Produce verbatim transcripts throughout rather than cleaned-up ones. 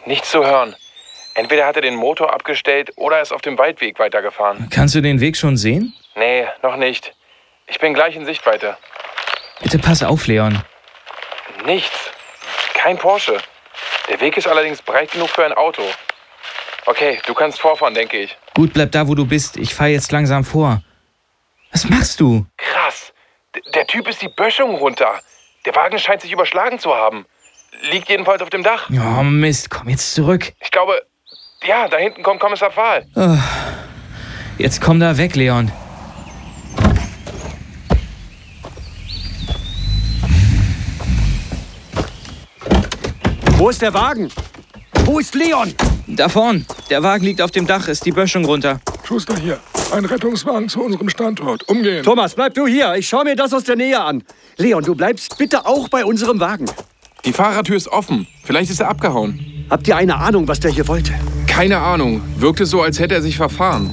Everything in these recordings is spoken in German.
Nichts zu hören. Entweder hat er den Motor abgestellt oder ist auf dem Waldweg weitergefahren. Kannst du den Weg schon sehen? Nee, noch nicht. Ich bin gleich in Sichtweite. Bitte pass auf, Leon. Nichts. Kein Porsche. Der Weg ist allerdings breit genug für ein Auto. Okay, du kannst vorfahren, denke ich. Gut, bleib da, wo du bist. Ich fahre jetzt langsam vor. Was machst du? Krass. D- der Typ ist die Böschung runter. Der Wagen scheint sich überschlagen zu haben. Liegt jedenfalls auf dem Dach. Oh Mist, komm jetzt zurück. Ich glaube, ja, da hinten kommt Kommissar Pfahl. Oh, jetzt komm da weg, Leon. Wo ist der Wagen? Wo ist Leon? Da vorn. Der Wagen liegt auf dem Dach, ist die Böschung runter. Schuster hier. Ein Rettungswagen zu unserem Standort. Umgehen. Thomas, bleib du hier. Ich schau mir das aus der Nähe an. Leon, du bleibst bitte auch bei unserem Wagen. Die Fahrertür ist offen. Vielleicht ist er abgehauen. Habt ihr eine Ahnung, was der hier wollte? Keine Ahnung. Wirkte so, als hätte er sich verfahren.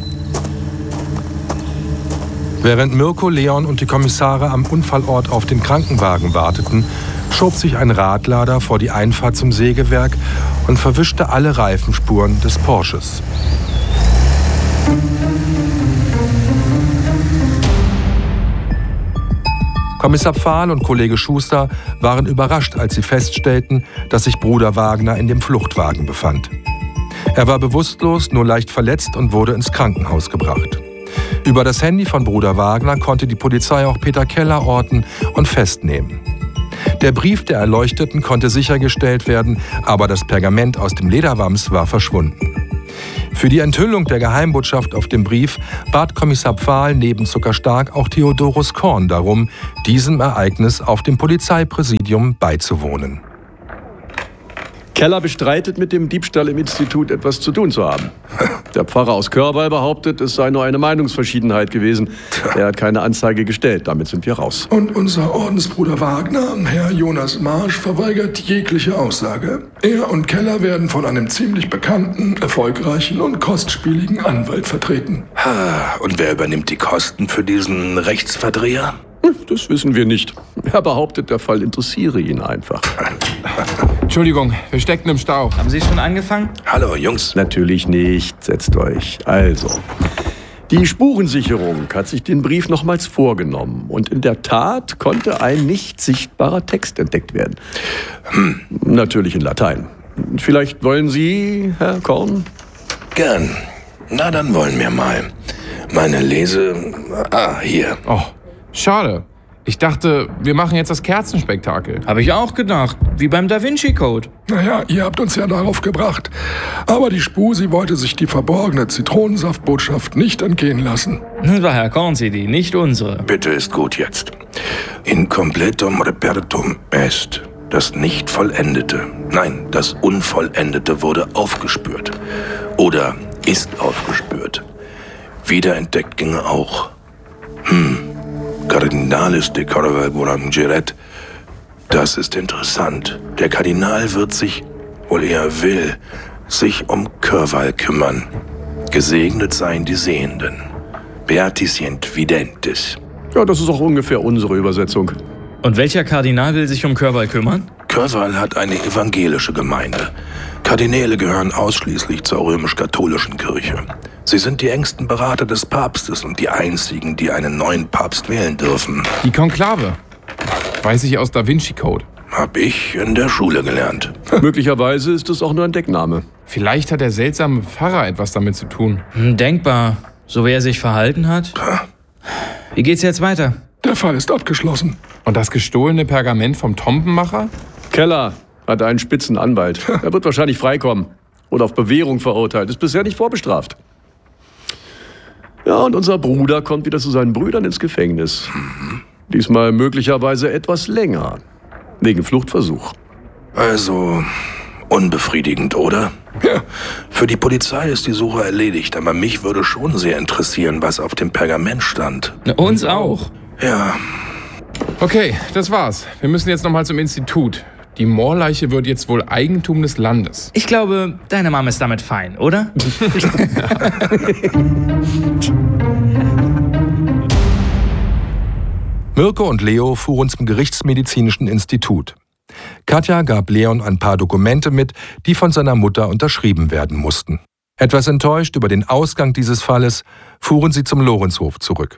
Während Mirko, Leon und die Kommissare am Unfallort auf den Krankenwagen warteten, schob sich ein Radlader vor die Einfahrt zum Sägewerk und verwischte alle Reifenspuren des Porsches. Kommissar Pfahl und Kollege Schuster waren überrascht, als sie feststellten, dass sich Bruder Wagner in dem Fluchtwagen befand. Er war bewusstlos, nur leicht verletzt und wurde ins Krankenhaus gebracht. Über das Handy von Bruder Wagner konnte die Polizei auch Peter Keller orten und festnehmen. Der Brief der Erleuchteten konnte sichergestellt werden, aber das Pergament aus dem Lederwams war verschwunden. Für die Enthüllung der Geheimbotschaft auf dem Brief bat Kommissar Pfahl neben Zuckerstark auch Theodorus Korn darum, diesem Ereignis auf dem Polizeipräsidium beizuwohnen. Keller bestreitet, mit dem Diebstahl im Institut etwas zu tun zu haben. Der Pfarrer aus Körwall behauptet, es sei nur eine Meinungsverschiedenheit gewesen. Er hat keine Anzeige gestellt, damit sind wir raus. Und unser Ordensbruder Wagner, Herr Jonas Marsch, verweigert jegliche Aussage. Er und Keller werden von einem ziemlich bekannten, erfolgreichen und kostspieligen Anwalt vertreten. Und wer übernimmt die Kosten für diesen Rechtsverdreher? Das wissen wir nicht. Er behauptet, der Fall interessiere ihn einfach. Entschuldigung, wir steckten im Stau. Haben Sie schon angefangen? Hallo, Jungs. Natürlich nicht. Setzt euch. Also, die Spurensicherung hat sich den Brief nochmals vorgenommen. Und in der Tat konnte ein nicht sichtbarer Text entdeckt werden. Hm. Natürlich in Latein. Vielleicht wollen Sie, Herr Korn? Gern. Na, dann wollen wir mal. Meine Lese... Ah, hier. Oh, schade. Ich dachte, wir machen jetzt das Kerzenspektakel. Habe ich auch gedacht. Wie beim Da Vinci Code. Naja, ihr habt uns ja darauf gebracht. Aber die Spusi wollte sich die verborgene Zitronensaftbotschaft nicht entgehen lassen. Das war Herr Korns Idee, nicht unsere. Bitte ist gut jetzt. In completum repertum est. Das Nicht-Vollendete, nein, das Unvollendete wurde aufgespürt. Oder ist aufgespürt. Wiederentdeckt ginge auch. Hm, Cardinalis de Corval Bourangeret. Das ist interessant. Der Kardinal wird sich, wohl eher will, sich um Körwall kümmern. Gesegnet seien die Sehenden. Beatiscient videntes. Ja, das ist auch ungefähr unsere Übersetzung. Und welcher Kardinal will sich um Körwall kümmern? Körwall hat eine evangelische Gemeinde. Kardinäle gehören ausschließlich zur römisch-katholischen Kirche. Sie sind die engsten Berater des Papstes und die einzigen, die einen neuen Papst wählen dürfen. Die Konklave. Weiß ich aus Da Vinci Code. Hab ich in der Schule gelernt. Möglicherweise ist es auch nur ein Deckname. Vielleicht hat der seltsame Pfarrer etwas damit zu tun. Hm, denkbar. So wie er sich verhalten hat. Wie geht's jetzt weiter? Der Fall ist abgeschlossen. Und das gestohlene Pergament vom Tombenmacher? Keller hat einen spitzen Anwalt. Er wird wahrscheinlich freikommen. Oder auf Bewährung verurteilt. Ist bisher nicht vorbestraft. Ja, und unser Bruder kommt wieder zu seinen Brüdern ins Gefängnis. Diesmal möglicherweise etwas länger. Wegen Fluchtversuch. Also, unbefriedigend, oder? Ja. Für die Polizei ist die Suche erledigt, aber mich würde schon sehr interessieren, was auf dem Pergament stand. Uns auch. Ja. Okay, das war's. Wir müssen jetzt nochmal zum Institut. Die Moorleiche wird jetzt wohl Eigentum des Landes. Ich glaube, deine Mama ist damit fein, oder? Mirko und Leo fuhren zum Gerichtsmedizinischen Institut. Katja gab Leon ein paar Dokumente mit, die von seiner Mutter unterschrieben werden mussten. Etwas enttäuscht über den Ausgang dieses Falles fuhren sie zum Lorenzhof zurück.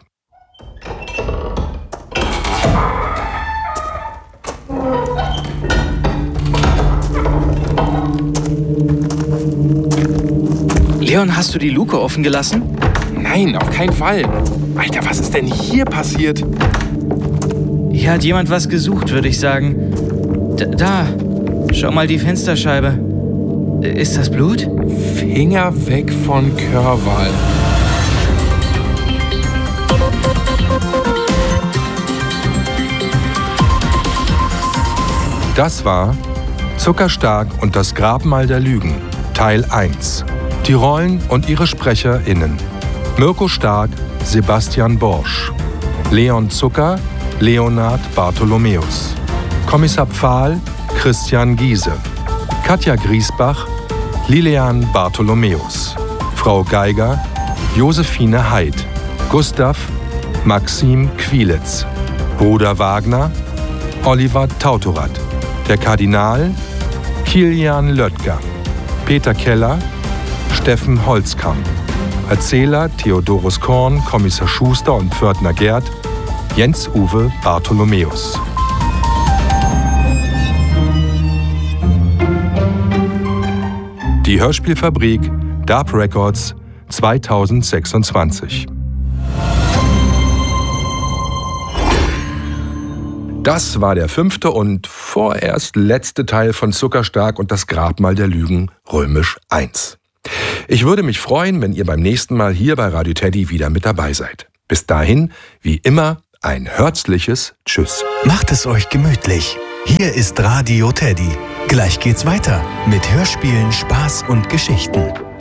Leon, hast du die Luke offen gelassen? Nein, auf keinen Fall. Alter, was ist denn hier passiert? Hier hat jemand was gesucht, würde ich sagen. Da, da, schau mal die Fensterscheibe. Ist das Blut? Finger weg von Körwal. Das war Zuckerstark und das Grabmal der Lügen, Teil eins. Die Rollen und ihre SprecherInnen: Mirko Stark, Sebastian Borsch, Leon Zucker, Leonhard Bartholomäus, Kommissar Pfahl, Christian Giese, Katja Griesbach, Lilian Bartholomäus, Frau Geiger, Josephine Heid, Gustav, Maxim Quilitz, Bruder Wagner, Oliver Tautorat, der Kardinal, Kilian Löttger, Peter Keller, Steffen Holzkamp, Erzähler Theodorus Korn, Kommissar Schuster und Pförtner Gerd, Jens-Uwe Bartholomäus. Die Hörspielfabrik Darp Records zweitausendsechsundzwanzig. Das war der fünfte und vorerst letzte Teil von Zuckerstark und das Grabmal der Lügen, römisch eins. Ich würde mich freuen, wenn ihr beim nächsten Mal hier bei Radio Teddy wieder mit dabei seid. Bis dahin, wie immer, ein herzliches Tschüss. Macht es euch gemütlich. Hier ist Radio Teddy. Gleich geht's weiter mit Hörspielen, Spaß und Geschichten.